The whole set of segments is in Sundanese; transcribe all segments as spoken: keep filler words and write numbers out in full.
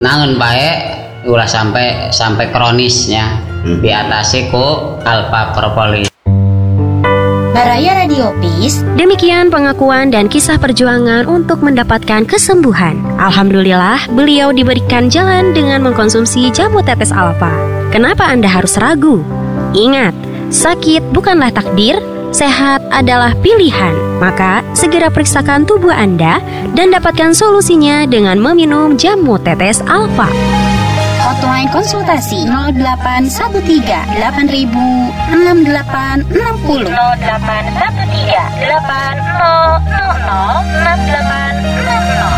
Nangen baik ulah sampai sampai kronisnya hmm. diatasi ku alfa propolis. Baraya Radio Peace. Demikian pengakuan dan kisah perjuangan untuk mendapatkan kesembuhan. Alhamdulillah, beliau diberikan jalan dengan mengkonsumsi jamu tetes alfa. Kenapa Anda harus ragu? Ingat, sakit bukanlah takdir, sehat adalah pilihan. Maka, segera periksakan tubuh Anda dan dapatkan solusinya dengan meminum jamu tetes alfa. Hotline konsultasi nol delapan satu tiga delapan ribu enam delapan enam nol nol delapan satu tiga delapan nol nol nol enam delapan enam nol.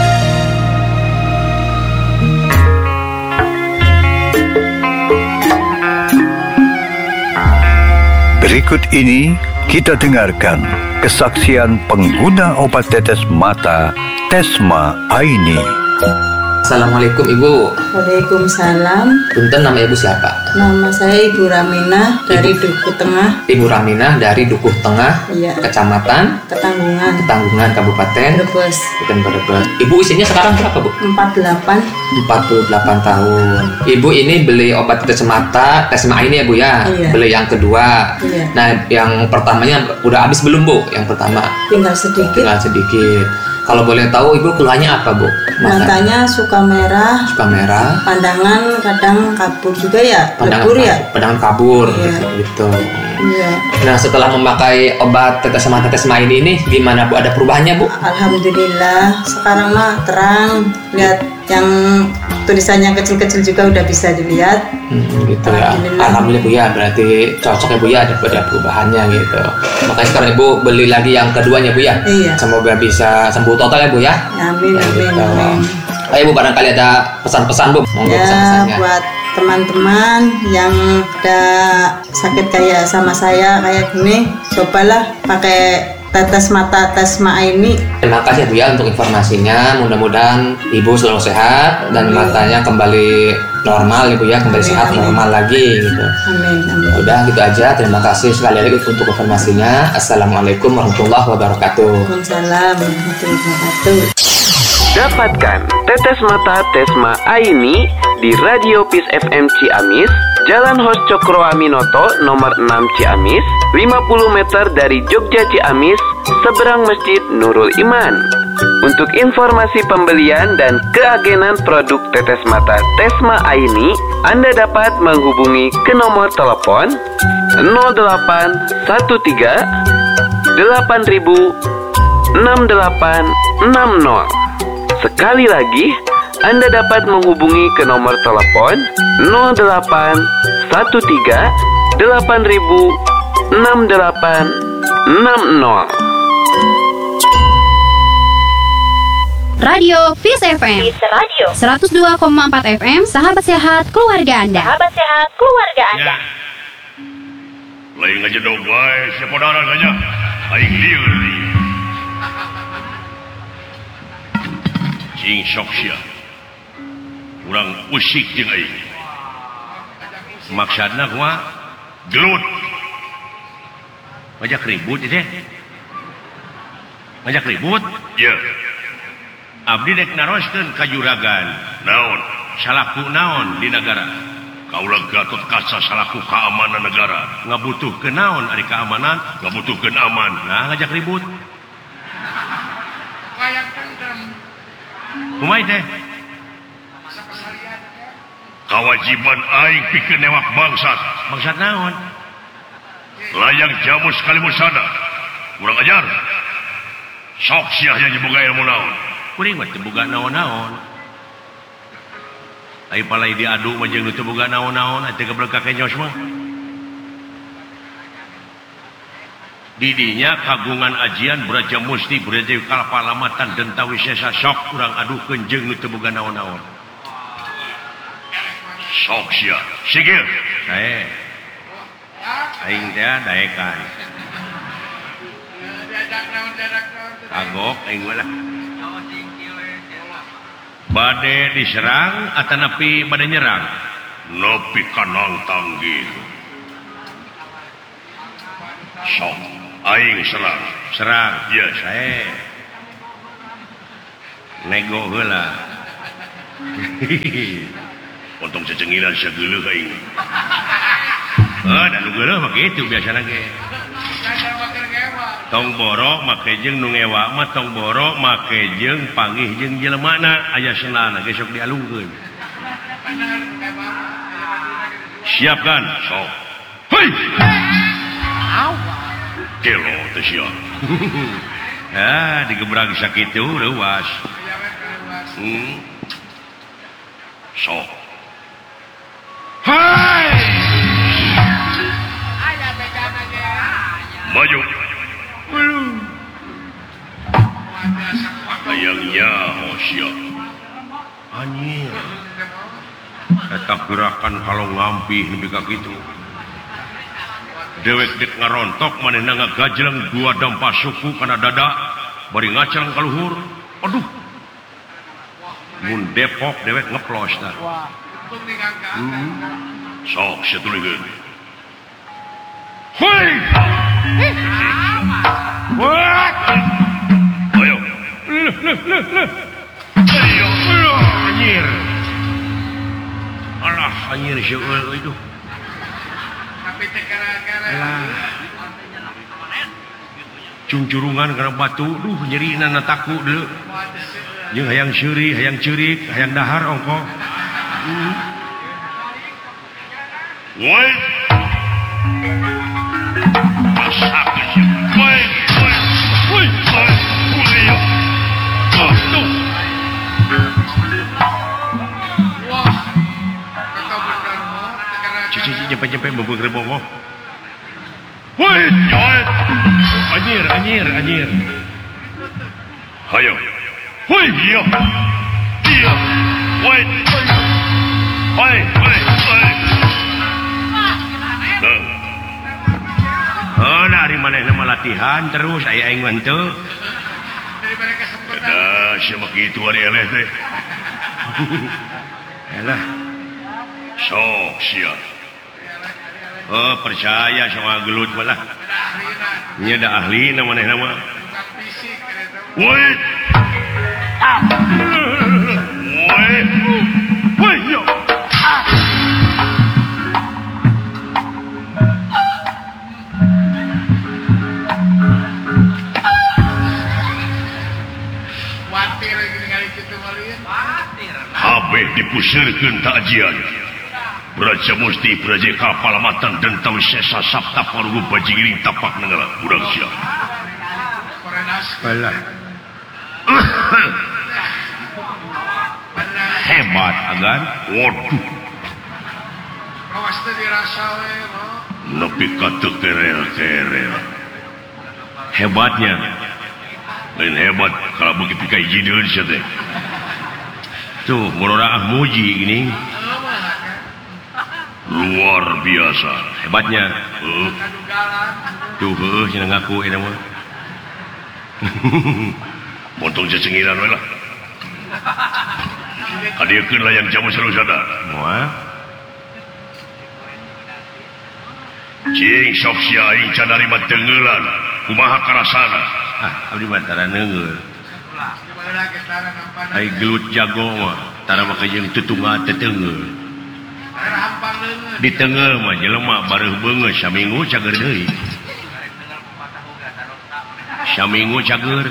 Berikut ini kita dengarkan kesaksian pengguna obat tetes mata Tesma Aini. Assalamualaikum Ibu. Waalaikumsalam. Punten, nama Ibu siapa? Nama saya Ibu Raminah dari Ibu, Dukuh Tengah. Ibu Raminah dari Dukuh Tengah, iya. Kecamatan Ketanggungan, Ketanggungan, Kabupaten Brebes. Bukan Brebes. Ibu usianya sekarang berapa, Bu? empat puluh delapan. empat puluh delapan tahun. Ibu ini beli obat tetes mata Tesma ini ya, Bu ya? Iya. Beli yang kedua. Iya. Nah, yang pertamanya udah habis belum, Bu? Yang pertama. Tinggal sedikit. Tinggal sedikit. Kalau boleh tahu Ibu keluhannya apa, Bu? Mata. Matanya suka merah. Suka merah. Pandangan kadang kabur juga ya. Pandangan Lebur ya. Pandangan kabur, iya. gitu. Iya. Nah, setelah memakai obat tetes mata Tesma ini, ini gimana, Bu? Ada perubahannya, Bu? Alhamdulillah. Sekarang mah terang. Lihat yang tulisannya kecil-kecil juga udah bisa dilihat. Hmm, gitu ya. Alhamdulillah. Alhamdulillah, Bu ya. Berarti cocok ya, Bu ya, ada, ada perubahannya gitu. Makanya sekarang Ibu beli lagi yang keduanya, Bu ya. Iya. Semoga bisa sembuh total ya, Bu ya. Amin, ya, amin, gitu. amin. Ayo, Bu, barangkali ada pesan-pesan, Bu. Monggo Ya, pesan-pesannya. buat teman-teman yang ada sakit kayak sama saya kayak gini, cobalah pakai tetes mata Tesma ini. Terima kasih, Bu ya, untuk informasinya. Mudah-mudahan Ibu selalu sehat dan Amin. matanya kembali normal, Ibu ya, kembali Amin, sehat amin. normal lagi gitu. Amin, amin. Udah gitu aja. Terima kasih sekali lagi untuk informasinya. Assalamualaikum warahmatullahi wabarakatuh. Waalaikumsalam warahmatullahi wabarakatuh. Dapatkan tetes mata Tesma Aini di Radio Peace F M Ciamis, Jalan Hos Cokro Aminoto nomor enam Ciamis, lima puluh meter dari Jogja Ciamis, seberang Masjid Nurul Iman. Untuk informasi pembelian dan keagenan produk tetes mata Tesma Aini, Anda dapat menghubungi ke nomor telepon nol delapan satu tiga delapan ribu enam delapan enam nol. Sekali lagi, Anda dapat menghubungi ke nomor telepon nol delapan satu tiga delapan ribu enam delapan enam nol. Radio Peace F M Peace Radio seratus dua koma empat F M, sahabat sehat keluarga Anda. Sahabat sehat keluarga Anda. Lain aja dong, guys. Siapa darah aja? Aing liur nih. Cing sok sia. Urang usik jeung aing. Maksudna kumaha? Gelut. Ngajak ribut itu. Ngajak ribut? Iya. Abdi dek naroskeun ka juragan. Naon? Salaku naon di negara? Kaulah Gatot Kaca salaku keamanan negara. Ngabutuhkeun naon ari keamanan? Ngabutuhkeun aman. Nah, ngajak ribut. Kumaha teh? Kewajiban aing pikeun newak bangsat. Bangsat naon? Layang jamu sekali musada. Kurang ajar. Sok sia nya boga ilmu naon. Kuring mah teu boga naon-naon. Ai palai diadu mah jeung teu boga naon-naon, atuh geblek ka kenyos mah. Didinya kagungan ajian Braja Musti Braja Kalpalamatan Dentawi Sesa sok urang aduhkeun jeung teu boga naon-naon. Sok sia. Sigil. Sae. Aing teh daekan. Kagok aing mah. Bade diserang atau nepi bade nyerang? Nepi kanang tanggi. Sok, aing serang. Serang? Ya, saya. Nego heula. Untung cecengilan segala aing. Ah, dan geuleuh mah kitu biasana ge. Tong borok make jeung nu ngewa mah tong borok make jeung panggih jeung jelemana aya senana ge sok dialungkeun. Siapkan, sok. Hei. Au. Kelo teh sia. Ah, digebrag sakitu reuas. Hmm. Sok. Hai. Maju. Ayangnya Osya. Anjir. Eta gerakan kalau ngampih nepi ka kitu. Dewek dek ngarontok manehna ngagajleng dua dampa suku kana dada bari ngacang ka luhur. Aduh. Mun Depok dewek ngeplos tah. Hmm. Sok satulikeun. Hei! Wah! Ayo. Leh leh leh leh. Ayo, ayo, anjir. Alah, anjir seueul itu. Tapi teh gara-gara cungcurungan kana batu, duh nyerina na taku deuleu. Jeung hayang seuri, hayang ceurik, hayang dahar ongko. Hmm. Woi. Masakeun sia. Woi, woi. Woi, woi. Woi. Oh, tuh. Wah. Kata bener mah cici nyempe-nyempe beubeung rebogoh. Woi, woi. Anjir, anjir, anjir. Hayo. Woi, iya. Iya. Woi, woi. Woi, woi, woi. Oh, dari mana nama latihan terus aya aing mah teu. Ada sia kitu ari eleh teh. Elah. Sok sia. Oh, percaya sama gelut malah. Nya da ahli na manehna mah. Woi. Ah. Woi. Woi yo. Ah. Habeh dipusirkeun tajian. Braja Musti Braja Kapalamatan Dentang Sesa Sabta Parugu Bajigiring Tapak Nenggala urang sia. Balah. Hebat agan. Waduh. Kawas teh dirasa we, nepi ka teu kerel-kerel. Hebatnya. Lain hebat kalau begitu kayak jideun sia teh. Tuh, murah muji ini. Luar biasa. Hebatnya. Uh. Tuh, heuh cenah ngaku eta mah. Montong cecengiran we lah. Kadiekeun layang jamu sarusada. Moal. Cing sok sia aing can narima teungeulan. Kumaha karasana? Ah, abdi mah tara neungeul. Ai gelut jago mah tara make jeung tutunga teh teungeul. Di teungeul mah jelema bareuh beungeus saminggu cager deui. Saminggu cager.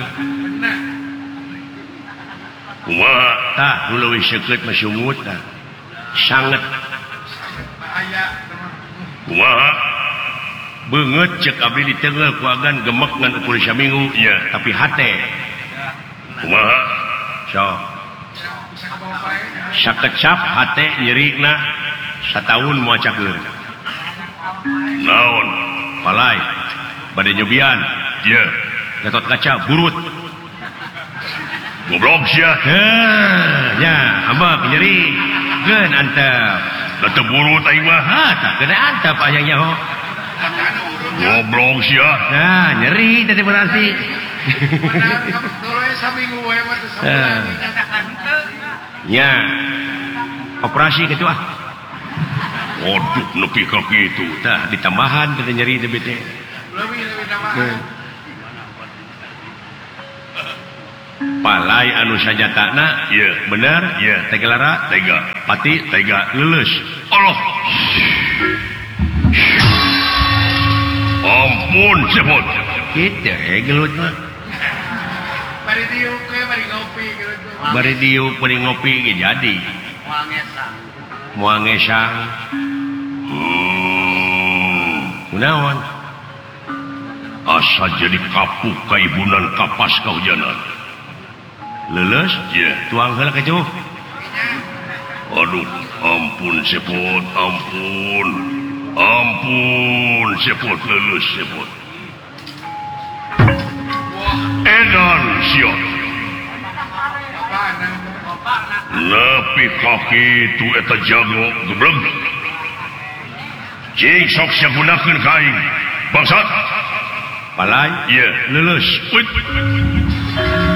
Kumaha? Tah nu leuwih seukeut mah sungut tah. Sanget. Kumaha? Beungeut ceuk abdi di teungeul ku agan gemek ngan ukur saminggu nya, tapi hate. Kumaha? Sok. Sakecap hate nyerina sataun moal cager. Naon? Palai. Bade nyobian. Ieu. Gatot kaca burut. Goblok sia. Heuh, nya, ambek nyeri. Geun antep. Da teu burut aing mah. Hah, tah kena antep ayangnya ho. Goblok sia. Nah, nyeri tadi berarti. Ya. Operasi gitu ah. Waduh, nepi ka kitu. Tah ditambahan teh nyeri teh bete. Lebih lebih tambahan. Palai anu sajatana ya bener ya tega lara tega pati tega lulus Allah ampun sebut gitu ya gelut mah bari diuk ke bari ngopi gelut bari diuk bari ngopi jadi moal ngesang moal ngesang hmm kunaon asa jadi kapuk kaibunan kapas kahujanan leles ya tuang heula ka jauh aduh ampun sepot ampun ampun sepot leles sepot edan siot nepi kaki tu eta jago gebleng cing sok sagunakeun ka aing bangsat palai ya leles uit